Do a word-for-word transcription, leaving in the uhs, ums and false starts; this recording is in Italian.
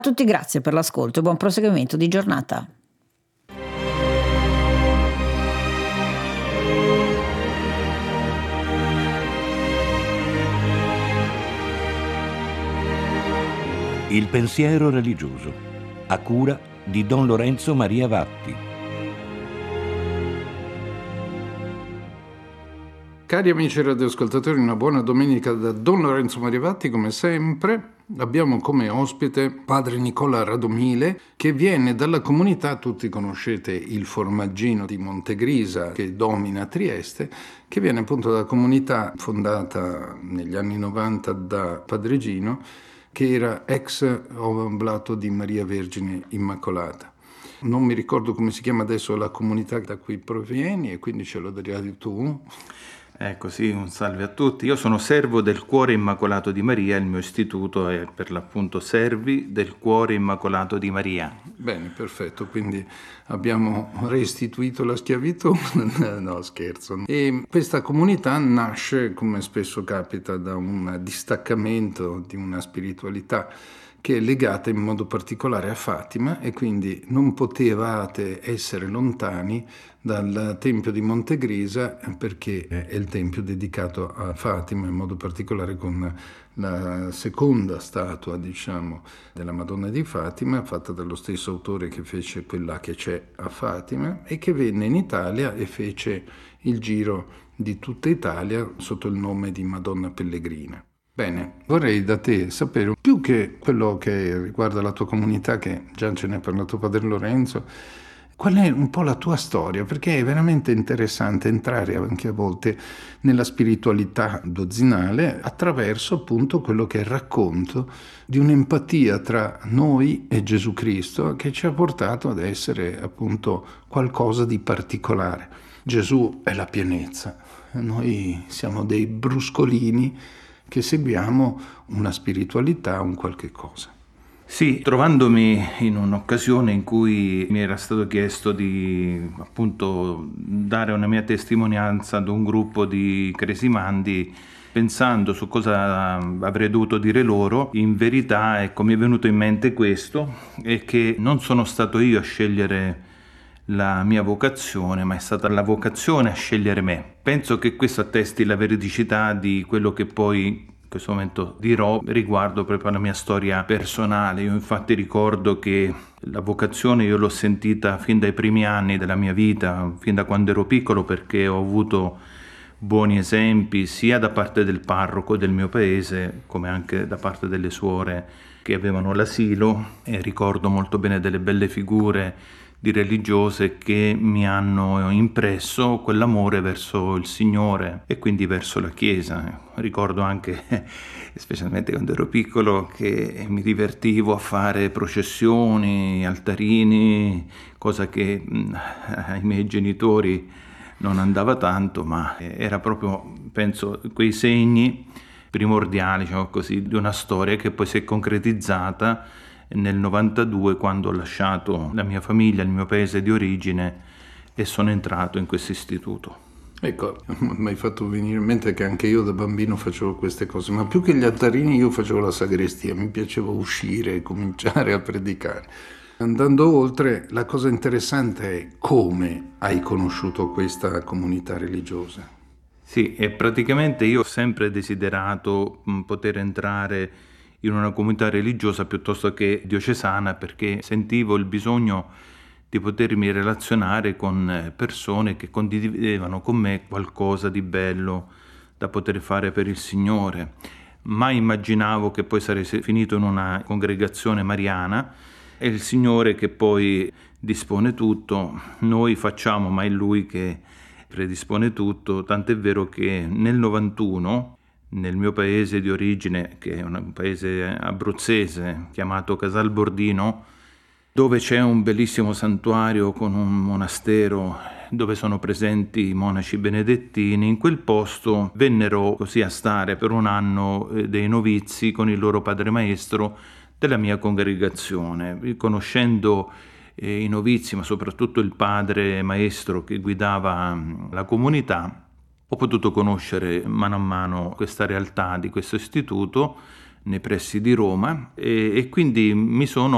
A tutti grazie per l'ascolto e buon proseguimento di giornata. Il pensiero religioso, a cura di Don Lorenzo Maria Vatti. Cari amici radioascoltatori, una buona domenica da Don Lorenzo Maria Vatti. Come sempre abbiamo come ospite padre Nicola Radomile, che viene dalla comunità, tutti conoscete il Formaggino di Montegrisa che domina Trieste, che viene appunto dalla comunità fondata negli anni novanta da padre Gino, che era ex Oblato di Maria Vergine Immacolata. Non mi ricordo come si chiama adesso la comunità da cui provieni e quindi ce lo dirai tu. Ecco, sì, un salve a tutti. Io sono servo del Cuore Immacolato di Maria, il mio istituto è per l'appunto Servi del Cuore Immacolato di Maria. Bene, perfetto, quindi abbiamo restituito la schiavitù? No, scherzo. E questa comunità nasce, come spesso capita, da un distaccamento di una spiritualità che è legata in modo particolare a Fatima, e quindi non potevate essere lontani dal Tempio di Montegrisa, perché è il tempio dedicato a Fatima, in modo particolare con la seconda statua, diciamo, della Madonna di Fatima, fatta dallo stesso autore che fece quella che c'è a Fatima, e che venne in Italia e fece il giro di tutta Italia sotto il nome di Madonna Pellegrina. Bene, vorrei da te sapere, più che quello che riguarda la tua comunità, che già ce ne ha parlato padre Lorenzo, qual è un po' la tua storia, perché è veramente interessante entrare anche a volte nella spiritualità dozzinale attraverso appunto quello che è il racconto di un'empatia tra noi e Gesù Cristo, che ci ha portato ad essere appunto qualcosa di particolare. Gesù è la pienezza, noi siamo dei bruscolini che seguiamo una spiritualità, un qualche cosa. Sì, trovandomi in un'occasione in cui mi era stato chiesto di appunto dare una mia testimonianza ad un gruppo di cresimandi, pensando su cosa avrei dovuto dire loro, in verità ecco, mi è venuto in mente questo, e che non sono stato io a scegliere la mia vocazione, ma è stata la vocazione a scegliere me. Penso che questo attesti la veridicità di quello che poi in questo momento dirò riguardo proprio alla mia storia personale. Io infatti ricordo che la vocazione io l'ho sentita fin dai primi anni della mia vita, fin da quando ero piccolo, perché ho avuto buoni esempi sia da parte del parroco del mio paese come anche da parte delle suore che avevano l'asilo, e ricordo molto bene delle belle figure di religiose che mi hanno impresso quell'amore verso il Signore e quindi verso la Chiesa. Ricordo anche, specialmente quando ero piccolo, che mi divertivo a fare processioni, altarini, cosa che mh, ai miei genitori non andava tanto, ma era proprio, penso, quei segni primordiali, diciamo così, di una storia che poi si è concretizzata nel novantadue, quando ho lasciato la mia famiglia, il mio paese di origine, e sono entrato in questo istituto. Ecco, mi hai fatto venire in mente che anche io da bambino facevo queste cose, ma più che gli altarini io facevo la sagrestia, mi piaceva uscire e cominciare a predicare. Andando oltre, la cosa interessante è come hai conosciuto questa comunità religiosa. Sì, e praticamente io ho sempre desiderato poter entrare in una comunità religiosa piuttosto che diocesana, perché sentivo il bisogno di potermi relazionare con persone che condividevano con me qualcosa di bello da poter fare per il Signore. Mai immaginavo che poi sarei finito in una congregazione mariana. È il Signore che poi dispone tutto, noi facciamo, ma è Lui che predispone tutto, tant'è vero che nel novantuno, nel mio paese di origine, che è un paese abruzzese chiamato Casalbordino, dove c'è un bellissimo santuario con un monastero dove sono presenti i monaci benedettini, in quel posto vennero così a stare per un anno dei novizi con il loro padre maestro della mia congregazione. Conoscendo i novizi, ma soprattutto il padre maestro che guidava la comunità, ho potuto conoscere mano a mano questa realtà di questo istituto nei pressi di Roma, e, e quindi mi sono